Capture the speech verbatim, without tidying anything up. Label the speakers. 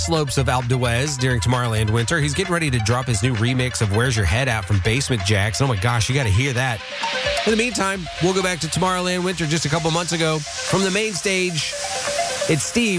Speaker 1: slopes of Alpe d'Huez during Tomorrowland Winter. He's getting ready to drop his new remix of Where's Your Head At from Basement Jaxx. Oh my gosh, you got to hear that. In the meantime, we'll go back to Tomorrowland Winter just a couple months ago. From the main stage, it's Steve.